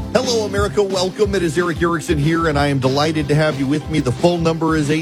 Hello, America. Welcome. It is Erick Erickson here, and I am delighted to have you with me. The phone number is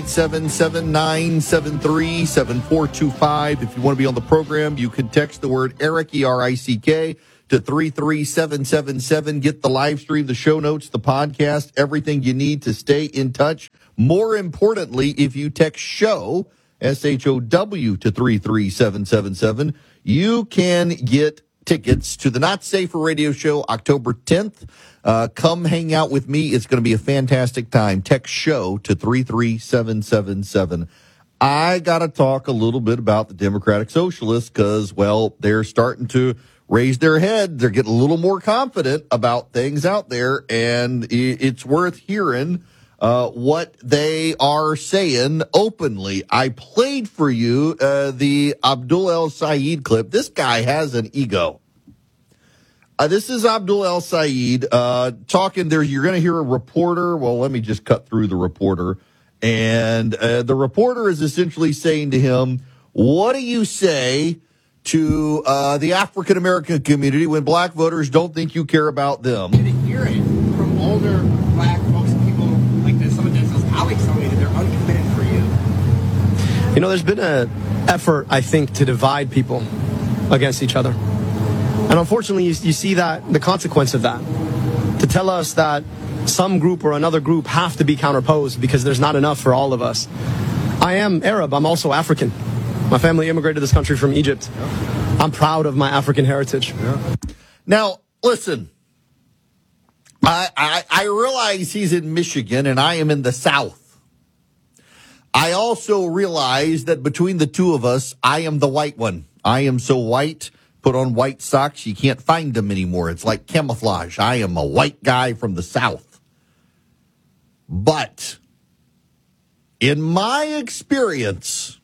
877-973-7425. If you want to be on the program, you can text the word Erick, E-R-I-C-K, to 33777. Get the live stream, the show notes, the podcast, everything you need to stay in touch. More importantly, if you text SHOW, S-H-O-W, to 33777, you can get tickets to the Not Safer radio show October 10th. Come hang out with me. It's going to be a fantastic time. Text SHOW to 33777. I got to talk a little bit about the Democratic Socialists because, well, they're starting to raise their head. They're getting a little more confident about things out there, and it's worth hearing what they are saying openly. I played for you the Abdul El-Sayed clip. This guy has an ego. This is Abdul El-Sayed talking there. You're going to hear a reporter. Well, let me just cut through the reporter. And the reporter is essentially saying to him, what do you say to the African-American community when black voters don't think you care about them? To hear it from older black folks, people like this, some of Denzel's colleagues tell me that they're uncommitted for you. You know, there's been an effort, I think, to divide people against each other. And unfortunately, you see that the consequence of that, to tell us that some group or another group have to be counterposed because there's not enough for all of us. I am Arab. I'm also African. My family immigrated to this country from Egypt. I'm proud of my African heritage. Now, listen, I realize he's in Michigan and I am in the South. I also realize that between the two of us, I am the white one. I am so white. Put on white socks, you can't find them anymore. It's like camouflage. I am a white guy from the South. But in my experience,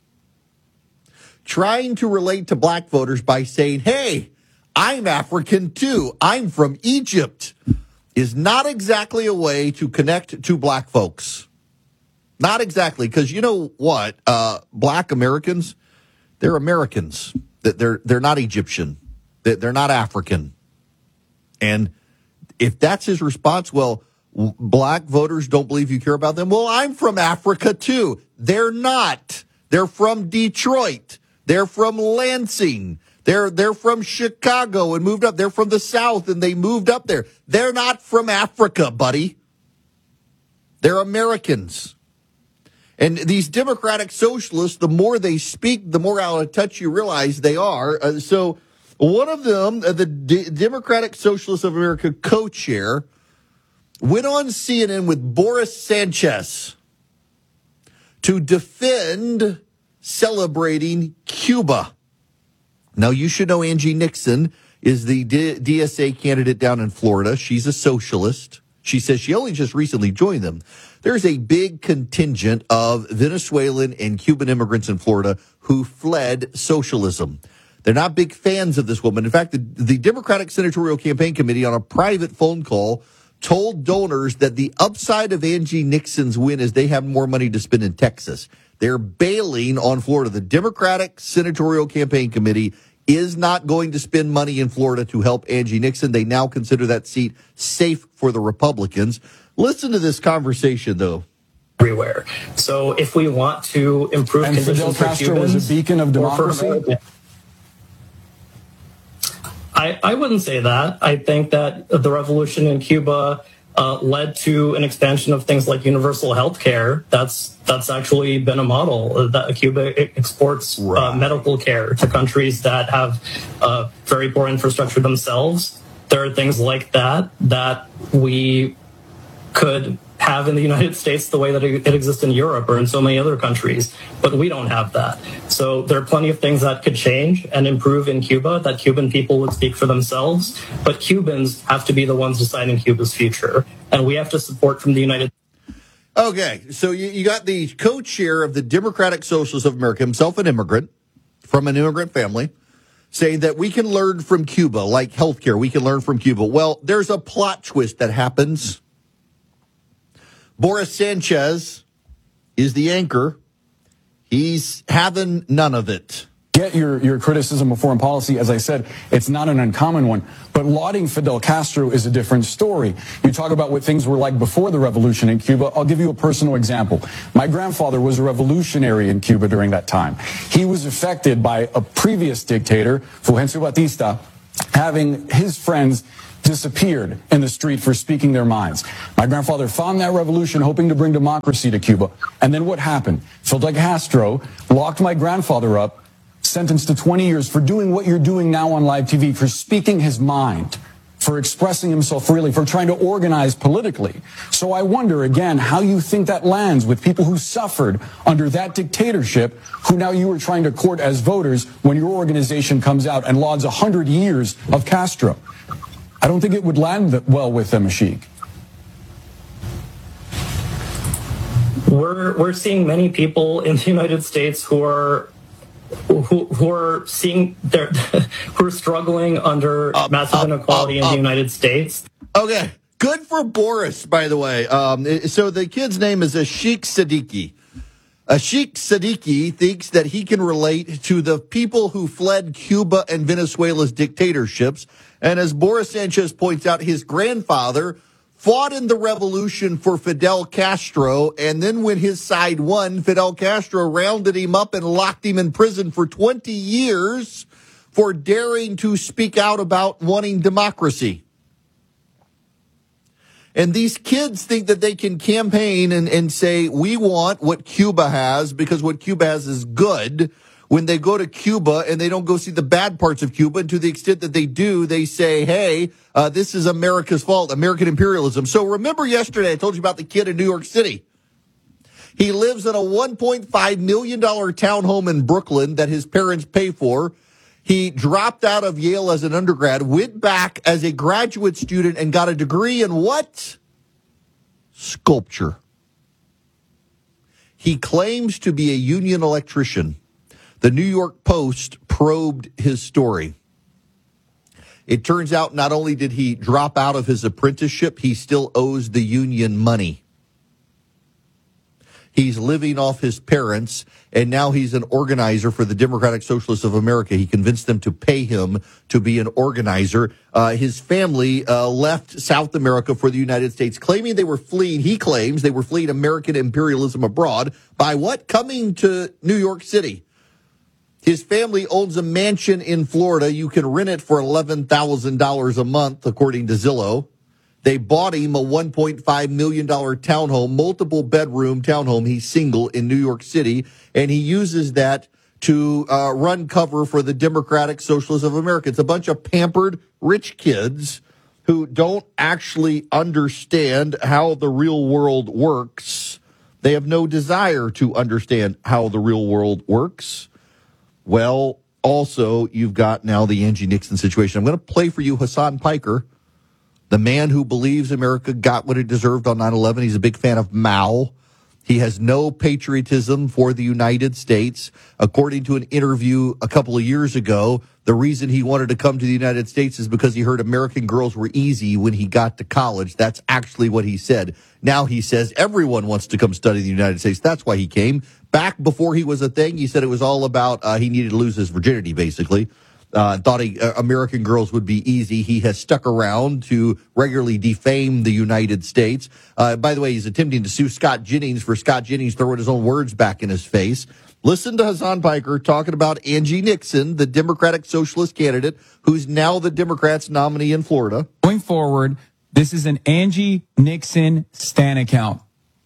trying to relate to black voters by saying, hey, I'm African too, I'm from Egypt, is not exactly a way to connect to black folks. Not exactly, because you know what? Black Americans, they're Americans. They're not Egyptian. They're not African. And if that's his response, well, black voters don't believe you care about them. Well, I'm from Africa too. They're not. They're from Detroit. They're from Lansing. They're from Chicago and moved up. They're from the South and they moved up there. They're not from Africa, buddy. They're Americans. And these Democratic Socialists, the more they speak, the more out of touch you realize they are. So one of them, the Democratic Socialists of America co-chair, went on CNN with Boris Sanchez to defend celebrating Cuba. Now, you should know Angie Nixon is the DSA candidate down in Florida. She's a socialist. She says she only just recently joined them. There's a big contingent of Venezuelan and Cuban immigrants in Florida who fled socialism. They're not big fans of this woman. In fact, the Democratic Senatorial Campaign Committee on a private phone call told donors that the upside of Angie Nixon's win is they have more money to spend in Texas. They're bailing on Florida. The Democratic Senatorial Campaign Committee is not going to spend money in Florida to help Angie Nixon. They now consider that seat safe for the Republicans. Listen to this conversation, though. Everywhere. So if we want to improve conditions for Cubans, was a beacon of democracy. I wouldn't say that. I think that the revolution in Cuba led to an expansion of things like universal health care. That's actually been a model that Cuba exports medical care to countries that have very poor infrastructure themselves. There are things like that we could have in the United States the way that it exists in Europe or in so many other countries, but we don't have that. So there are plenty of things that could change and improve in Cuba, that Cuban people would speak for themselves, but Cubans have to be the ones deciding Cuba's future, and we have to support from the United States. Okay, so you got the co-chair of the Democratic Socialists of America, himself an immigrant, from an immigrant family, saying that we can learn from Cuba, like healthcare, we can learn from Cuba. Well, there's a plot twist that happens. Boris Sanchez is the anchor. He's having none of it. get your criticism of foreign policy. As I said, it's not an uncommon one. But lauding Fidel Castro is a different story. You talk about what things were like before the revolution in Cuba. I'll give you a personal example. My grandfather was a revolutionary in Cuba during that time. He was affected by a previous dictator, Fulgencio Batista, having his friends disappeared in the street for speaking their minds. My grandfather found that revolution, hoping to bring democracy to Cuba. And then what happened? Fidel Castro locked my grandfather up, sentenced to 20 years for doing what you're doing now on live TV, for speaking his mind, for expressing himself freely, for trying to organize politically. So I wonder, again, how you think that lands with people who suffered under that dictatorship, who now you are trying to court as voters when your organization comes out and lauds 100 years of Castro. I don't think it would land well with them, Ashik. We're seeing many people in the United States who are seeing who are struggling under massive inequality in the United States. Okay, good for Boris, by the way. So the kid's name is Ashik Siddiqui. Ashik Siddiqui thinks that he can relate to the people who fled Cuba and Venezuela's dictatorships. And as Boris Sanchez points out, his grandfather fought in the revolution for Fidel Castro, and then when his side won, Fidel Castro rounded him up and locked him in prison for 20 years for daring to speak out about wanting democracy. And these kids think that they can campaign and say, we want what Cuba has because what Cuba has is good. When they go to Cuba and they don't go see the bad parts of Cuba, and to the extent that they do, they say, hey, this is America's fault, American imperialism. So remember yesterday I told you about the kid in New York City. He lives in a $1.5 million townhome in Brooklyn that his parents pay for. He dropped out of Yale as an undergrad, went back as a graduate student, and got a degree in what? Sculpture. He claims to be a union electrician. The New York Post probed his story. It turns out not only did he drop out of his apprenticeship, he still owes the union money. He's living off his parents, and now he's an organizer for the Democratic Socialists of America. He convinced them to pay him to be an organizer. His family left South America for the United States, claiming they were fleeing. He claims they were fleeing American imperialism abroad by what? Coming to New York City. His family owns a mansion in Florida. You can rent it for $11,000 a month, according to Zillow. They bought him a $1.5 million townhome, multiple bedroom townhome. He's single in New York City, and he uses that to run cover for the Democratic Socialists of America. It's a bunch of pampered rich kids who don't actually understand how the real world works. They have no desire to understand how the real world works. Well, also, you've got now the Angie Nixon situation. I'm going to play for you Hassan Piker, the man who believes America got what it deserved on 9/11. He's a big fan of Mao. He has no patriotism for the United States. According to an interview a couple of years ago, the reason he wanted to come to the United States is because he heard American girls were easy when he got to college. That's actually what he said. Now he says everyone wants to come study in the United States. That's why he came. Back before he was a thing, he said it was all about he needed to lose his virginity, basically. Thought American girls would be easy. He has stuck around to regularly defame the United States. By the way, he's attempting to sue Scott Jennings for Scott Jennings throwing his own words back in his face. Listen to Hassan Piker talking about Angie Nixon, the Democratic Socialist candidate, who's now the Democrats' nominee in Florida. Going forward, this is an Angie Nixon Stan account.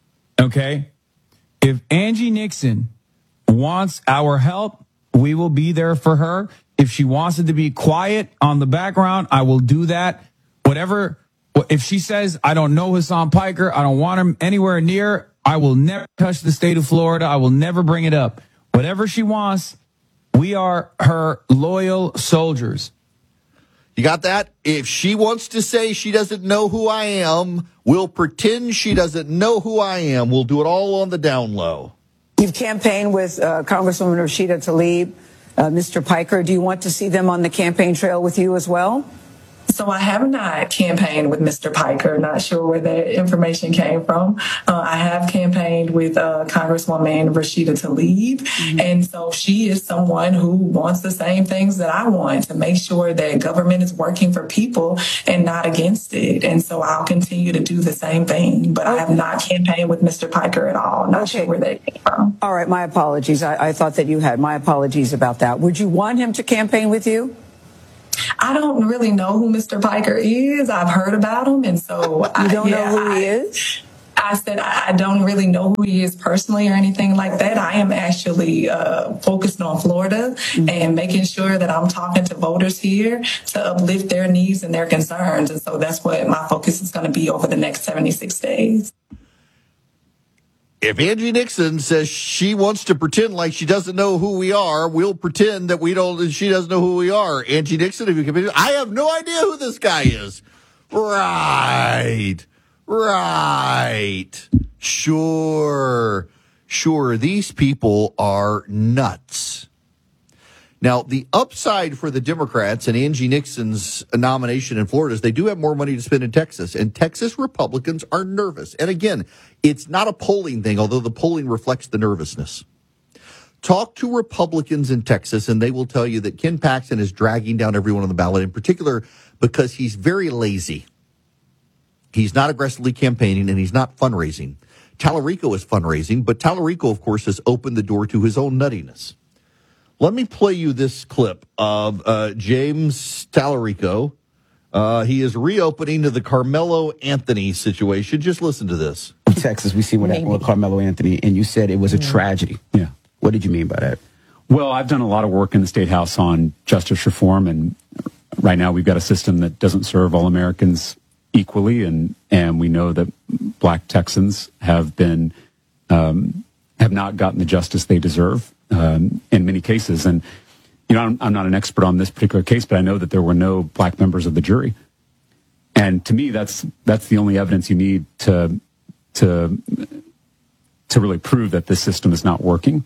Okay? If Angie Nixon wants our help, we will be there for her. If she wants it to be quiet on the background, I will do that. Whatever. If she says, I don't know Hassan Piker, I don't want him anywhere near, I will never touch the state of Florida. I will never bring it up. Whatever she wants, we are her loyal soldiers. You got that? If she wants to say she doesn't know who I am, we'll pretend she doesn't know who I am. We'll do it all on the down low. You've campaigned with Congresswoman Rashida Tlaib, Mr. Piker. Do you want to see them on the campaign trail with you as well? So I have not campaigned with Mr. Piker. Not sure where that information came from. I have campaigned with Congresswoman Rashida Tlaib. And so she is someone who wants the same things that I want, to make sure that government is working for people and not against it. And so I'll continue to do the same thing. But I have not campaigned with Mr. Piker at all. Not sure where that came from. All right, my apologies. I thought that you had. My apologies about that. Would you want him to campaign with you? I don't really know who Mr. Piker is. I've heard about him, and so you don't know who he is? I said I don't really know who he is personally or anything like that. I am actually focused on Florida and making sure that I'm talking to voters here to uplift their needs and their concerns, and so that's what my focus is going to be over the next 76 days. If Angie Nixon says she wants to pretend like she doesn't know who we are, we'll pretend that she doesn't know who we are. Angie Nixon, if you can, I have no idea who this guy is. Right. Sure. These people are nuts. Now, the upside for the Democrats and Angie Nixon's nomination in Florida is they do have more money to spend in Texas, and Texas Republicans are nervous. And again, it's not a polling thing, although the polling reflects the nervousness. Talk to Republicans in Texas, and they will tell you that Ken Paxton is dragging down everyone on the ballot, in particular because he's very lazy. He's not aggressively campaigning, and he's not fundraising. Tallarico is fundraising, but Tallarico, of course, has opened the door to his own nuttiness. Let me play you this clip of James Tallarico. He is reopening to the Carmelo Anthony situation. Just listen to this. In Texas, we see what happened with Carmelo Anthony, and you said it was a tragedy. Yeah. What did you mean by that? Well, I've done a lot of work in the State House on justice reform, and right now we've got a system that doesn't serve all Americans equally, and we know that Black Texans have not gotten the justice they deserve in many cases. And I'm not an expert on this particular case, but I know that there were no Black members of the jury. And to me, that's the only evidence you need to really prove that this system is not working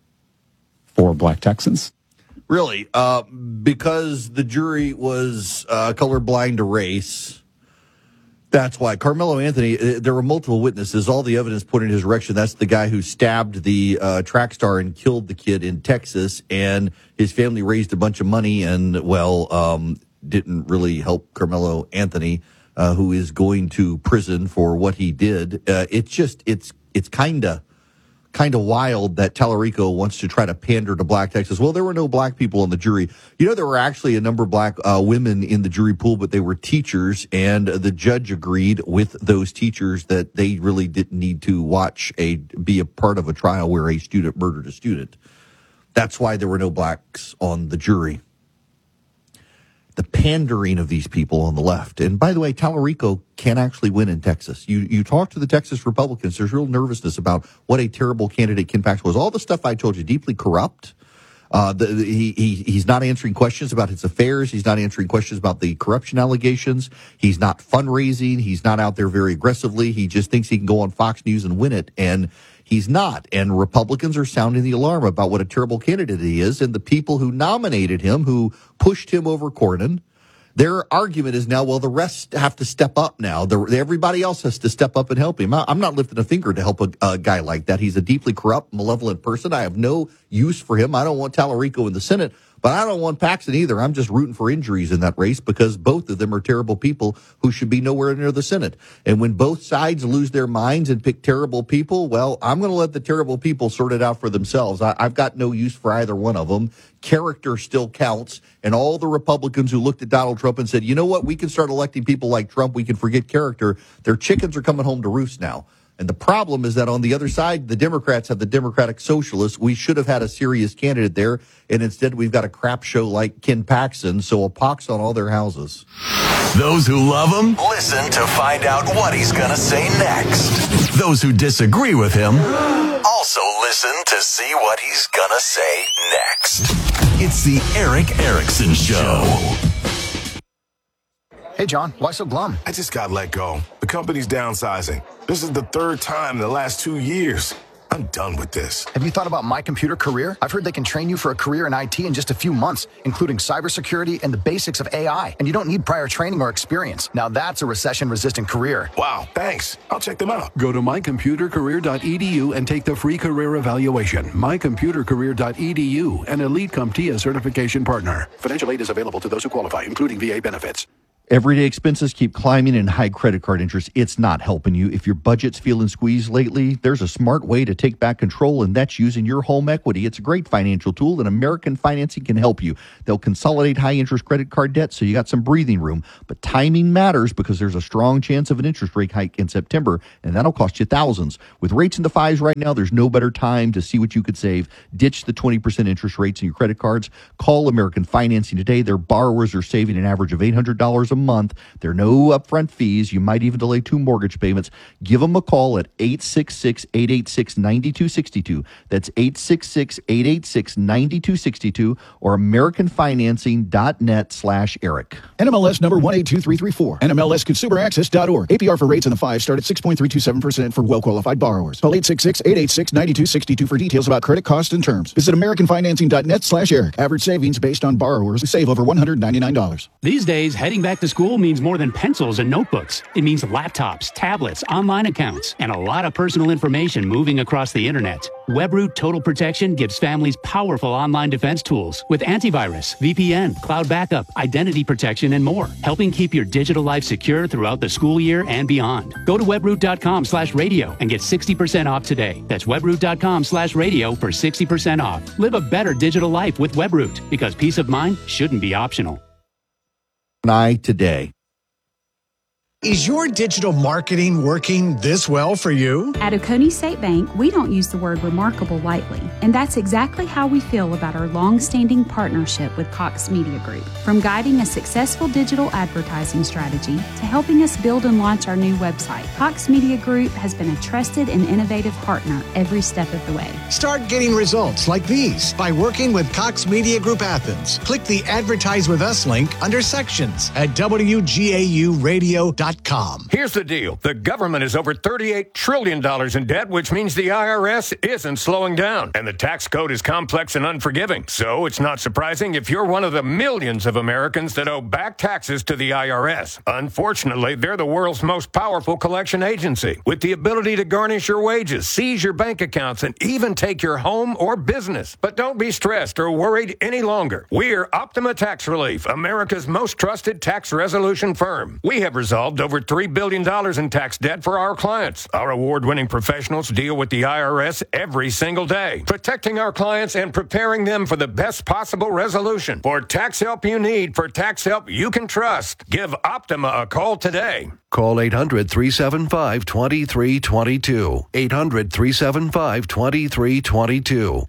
for Black Texans. Really, because the jury was colorblind to race. That's why Carmelo Anthony, there were multiple witnesses. All the evidence pointed in his direction. That's the guy who stabbed the track star and killed the kid in Texas. And his family raised a bunch of money and, didn't really help Carmelo Anthony, who is going to prison for what he did. It's kind of wild that Tallarico wants to try to pander to Black Texas. Well, there were no Black people on the jury. There were actually a number of Black women in the jury pool, but they were teachers, and the judge agreed with those teachers that they really didn't need to be a part of a trial where a student murdered a student. That's why there were no Blacks on the jury. The pandering of these people on the left. And by the way, Tallarico can actually win in Texas. You talk to the Texas Republicans, there's real nervousness about what a terrible candidate Ken Paxton was. All the stuff I told you, deeply corrupt. He's not answering questions about his affairs. He's not answering questions about the corruption allegations. He's not fundraising. He's not out there very aggressively. He just thinks he can go on Fox News and win it. And he's not. And Republicans are sounding the alarm about what a terrible candidate he is. And the people who nominated him, who pushed him over Cornyn, their argument is now, well, the rest have to step up now. Everybody else has to step up and help him. I'm not lifting a finger to help a guy like that. He's a deeply corrupt, malevolent person. I have no use for him. I don't want Tallarico in the Senate, but I don't want Paxton either. I'm just rooting for injuries in that race because both of them are terrible people who should be nowhere near the Senate. And when both sides lose their minds and pick terrible people, well, I'm going to let the terrible people sort it out for themselves. I've got no use for either one of them. Character still counts. And all the Republicans who looked at Donald Trump and said, you know what, we can start electing people like Trump. We can forget character. Their chickens are coming home to roost now. And the problem is that on the other side, the Democrats have the Democratic Socialists. We should have had a serious candidate there. And instead, we've got a crap show like Ken Paxton. So a pox on all their houses. Those who love him, listen to find out what he's going to say next. Those who disagree with him, also listen to see what he's going to say next. It's the Erick Erickson Show. Hey, John, why so glum? I just got let go. The company's downsizing. This is the third time in the last 2 years. I'm done with this. Have you thought about My Computer Career? I've heard they can train you for a career in IT in just a few months, including cybersecurity and the basics of AI. And you don't need prior training or experience. Now that's a recession-resistant career. Wow, thanks. I'll check them out. Go to mycomputercareer.edu and take the free career evaluation. Mycomputercareer.edu, an Elite CompTIA certification partner. Financial aid is available to those who qualify, including VA benefits. Everyday expenses keep climbing and high credit card interest. It's not helping you. If your budget's feeling squeezed lately, there's a smart way to take back control, and that's using your home equity. It's a great financial tool, and American Financing can help you. They'll consolidate high-interest credit card debt so you got some breathing room. But timing matters because there's a strong chance of an interest rate hike in September, and that'll cost you thousands. With rates in the fives right now, there's no better time to see what you could save. Ditch the 20% interest rates in your credit cards. Call American Financing today. Their borrowers are saving an average of $800 a month. There are no upfront fees. You might even delay 2 mortgage payments. Give them a call at 866-886-9262. That's 866-886-9262 or AmericanFinancing.net/Eric. NMLS number 182334. NMLSConsumerAccess.org. APR for rates in the 5 start at 6.327% for well-qualified borrowers. Call 866-886-9262 for details about credit costs and terms. Visit AmericanFinancing.net/Eric. Average savings based on borrowers who save over $199. These days, heading back to school means more than pencils and notebooks. It means laptops, tablets, online accounts, and a lot of personal information moving across the internet. WebRoot Total Protection gives families powerful online defense tools with antivirus, VPN, cloud backup, identity protection, and more, helping keep your digital life secure throughout the school year and beyond. Go to webroot.com/radio and get 60% off today. That's webroot.com/radio for 60% off. Live a better digital life with WebRoot, because peace of mind shouldn't be optional. Today. Is your digital marketing working this well for you? At Oconee State Bank, we don't use the word remarkable lightly, and that's exactly how we feel about our long-standing partnership with Cox Media Group. From guiding a successful digital advertising strategy to helping us build and launch our new website, Cox Media Group has been a trusted and innovative partner every step of the way. Start getting results like these by working with Cox Media Group Athens. Click the Advertise With Us link under Sections at WGAUradio.com. Here's the deal. The government is over $38 trillion in debt, which means the IRS isn't slowing down. And the tax code is complex and unforgiving. So it's not surprising if you're one of the millions of Americans that owe back taxes to the IRS. Unfortunately, they're the world's most powerful collection agency, with the ability to garnish your wages, seize your bank accounts, and even take your home or business. But don't be stressed or worried any longer. We're Optima Tax Relief, America's most trusted tax resolution firm. We have resolved over $3 billion in tax debt for our clients. Our award-winning professionals deal with the IRS every single day, protecting our clients and preparing them for the best possible resolution. For tax help you need, for tax help you can trust, give Optima a call today. Call 800-375-2322. 800-375-2322.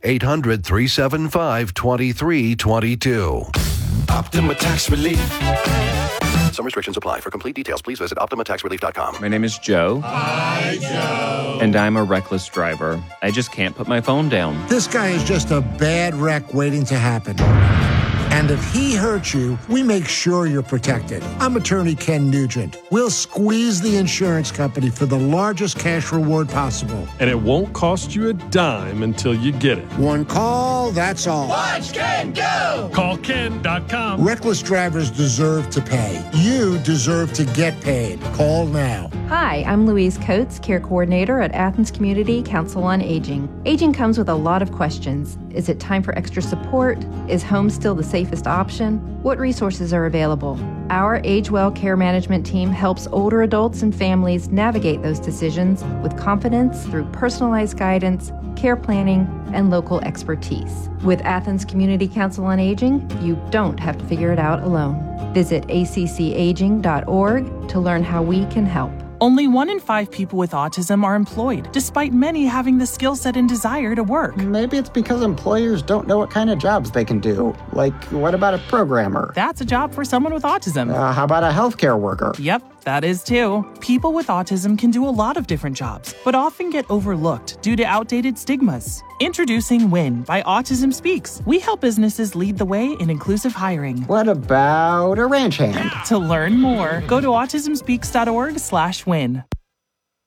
800-375-2322. Optima Tax Relief. Some restrictions apply. For complete details, please visit OptimaTaxRelief.com. My name is Joe. Hi, Joe. And I'm a reckless driver. I just can't put my phone down. This guy is just a bad wreck waiting to happen. And if he hurts you, we make sure you're protected. I'm attorney Ken Nugent. We'll squeeze the insurance company for the largest cash reward possible. And it won't cost you a dime until you get it. One call, that's all. Watch Ken go! Call Ken.com. Reckless drivers deserve to pay. You deserve to get paid. Call now. Hi, I'm Louise Coates, Care Coordinator at Athens Community Council on Aging. Aging comes with a lot of questions. Is it time for extra support? Is home still the safest option? What resources are available? Our Age Well Care Management team helps older adults and families navigate those decisions with confidence through personalized guidance, care planning, and local expertise. With Athens Community Council on Aging, you don't have to figure it out alone. Visit accaging.org to learn how we can help. Only 1 in 5 people with autism are employed, despite many having the skill set and desire to work. Maybe it's because employers don't know what kind of jobs they can do. Like, what about a programmer? That's a job for someone with autism. How about a healthcare worker? Yep, that is too. People with autism can do a lot of different jobs, but often get overlooked due to outdated stigmas. Introducing WIN by Autism Speaks. We help businesses lead the way in inclusive hiring. What about a ranch hand? To learn more, go to autismspeaks.org/win.